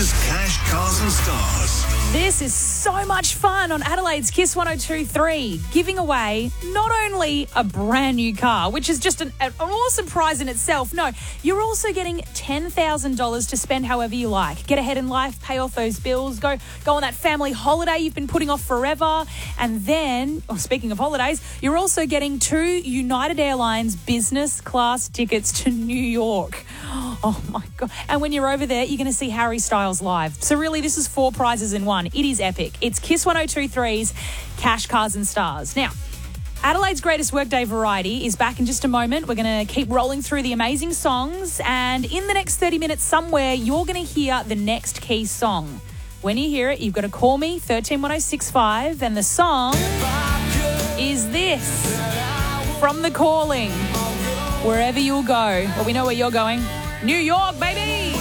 Kiss Cash, Cars and Stars. This is so much fun on Adelaide's Kiss 102.3, giving away not only a brand new car, which is just an awesome prize in itself. No, you're also getting $10,000 to spend however you like. Get ahead in life, pay off those bills, go on that family holiday you've been putting off forever. And then, speaking of holidays, you're also getting 2 United Airlines business class tickets to New York. Oh my God. And when you're over there, you're going to see Harry Styles live. So really, this is 4 prizes in one. It is epic. It's Kiss 102.3's Cash, Cars and Stars. Now, Adelaide's Greatest Workday Variety is back in just a moment. We're going to keep rolling through the amazing songs. And in the next 30 minutes somewhere, you're going to hear the next key song. When you hear it, you've got to call me, 131065. And the song is this, From The Calling. Wherever you'll go. Well, we know where you're going. New York, baby!